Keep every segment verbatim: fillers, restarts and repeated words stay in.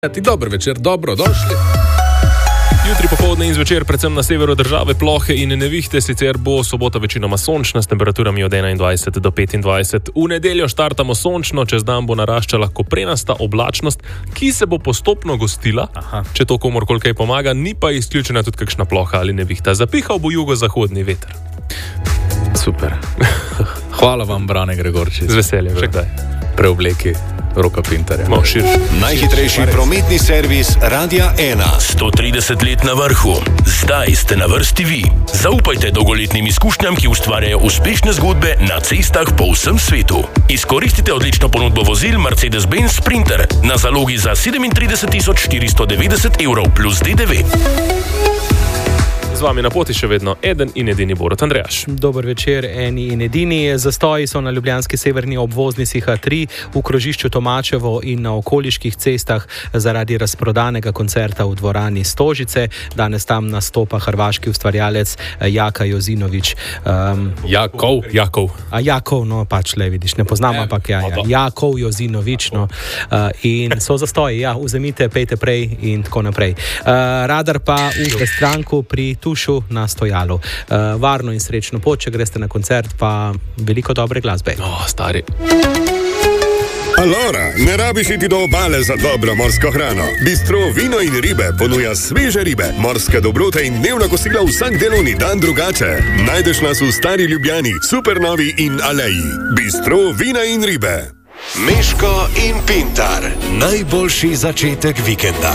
Dober večer, dobro došli. Jutri popoldne in zvečer predvsem na severu države plohe in nevihte, sicer bo sobota večinoma sončna s temperaturami od enaindvajset do petindvajset. V nedeljo štartamo sončno, čez dan bo naraščala koprenasta oblačnost, ki se bo postopno gostila. Aha. Če to komorkoli kaj pomaga, ni pa izključena tudi kakšna ploha ali nevihta. Zapihal bo jugozahodni veter. Super. Hvala vam, Brane Gregorčič. Z veseljem, še kdaj. Preobleki Roka Pintarja. No, širši. Najhitrejši prometni servis Radia ena. sto trideset let na vrhu. Zdaj ste na vrsti vi. Zaupajte dolgoletnim izkušnjam, ki ustvarjajo uspešne zgodbe na cestah po vsem svetu. Izkoristite odlično ponudbo vozil Mercedes-Benz Sprinter na zalogi za sedemintrideset tisoč štiristo devetdeset evrov plus D D V. Z vami na poti še vedno eden in edini Borut Andrejaš. Dober večer, eni in edini. Zastoji so na ljubljanski severni obvoznici H tri, v krožišču Tomačevo in na okoliških cestah zaradi razprodanega koncerta v dvorani Stožice. Danes tam nastopa hrvaški ustvarjalec Jaka Jozinović. Um, Jakov, Jakov. A Jakov, no pač le vidiš, ne poznam, ne, ampak ja, ja. Jakov Jozinović, no. Uh, in so zastoji, ja, vzemite, pejte prej in tako naprej. Uh, radar pa v stranku pri Tušu na stojalu. Uh, varno in srečno pot, če greste na koncert, pa veliko dobre glasbe. O, stari. Allora, ne rabiš iti do obale za dobro morsko hrano. Bistro Vino in ribe ponuja sveže ribe, morske dobrote in dnevna kosila vsak delovni dan drugače. Najdeš nas v Stari Ljubljani, Supernovi in Aleji. Bistro Vina in ribe. Meško in Pintar. Najboljši začetek vikenda.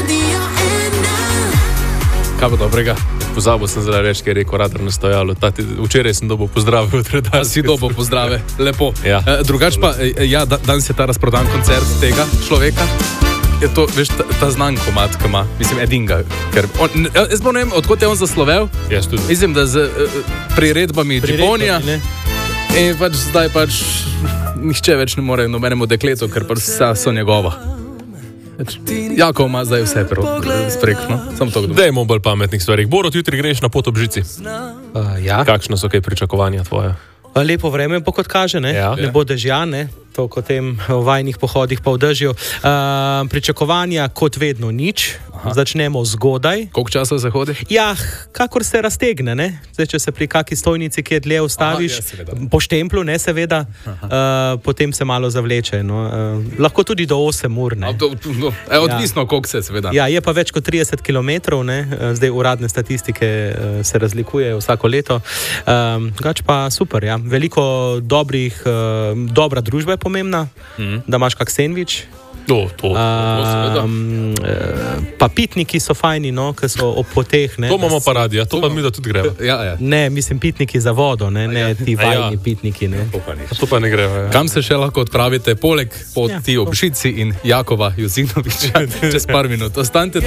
Kaj bo dobrega? Pozabil sem zdaj reči, ker je rekel radar na stojalu. Tati, včeraj sem dobil pozdrave od redakcije. Si dobil pozdrave, lepo. Ja. E, drugač pa, ja, danes je ta razprodan koncert tega človeka. Je to, veš, ta, ta znan komad, ki ima, mislim, edinga. Ker on, jaz pa ne vem, odkot je on zaslovel. Jaz tudi. Mislim, da z uh, priredbami Džiponija. In pač zdaj pač nihče več ne more nobenemu dekletu, ker pač vsa so njegova. Jako ima zdaj vse sprekno. Dajmo bolj pametnih stvarih. Borut, jutri greš na pot ob žici. Uh, ja. Kakšno so kaj pričakovanja tvoje? Lepo vreme pa kot kaže, ne, ja. ne bo dežja, ne, to kot tem v vajnih pohodih pa v dežju. Uh, pričakovanja kot vedno nič. Aha. Začnemo zgodaj. Koliko časa se hodi? Ja, kakor se raztegne, ne. Zdaj, če se pri kaki stojnici kje dlje ustaviš, aha, ja, po štemplu, ne, seveda, uh, potem se malo zavleče. No. Uh, lahko tudi do osem ur, ne. Do, do, e, odvisno, ja. Koliko se, seveda. Ja, je pa več kot trideset kilometrov, ne. Zdaj uradne statistike uh, se razlikujejo vsako leto. Um, gač pa super, ja. Veliko dobrih, uh, dobra družba je pomembna, mm. da imaš kak sendvič. To, to, to, to um, pa pitniki so fajni, no, ki so ob poteh. Ne, to imamo pa radi, ja, to pa mi da tudi gremo. Ja, ja. Ne, mislim pitniki za vodo, ne, ne ti vajni ja. pitniki. Ne. To pa, to pa ne gremo. Ja. Kam se še lahko odpravite poleg poti ja, ob žici in Jakova Jozinovića čez par minut? Ostanite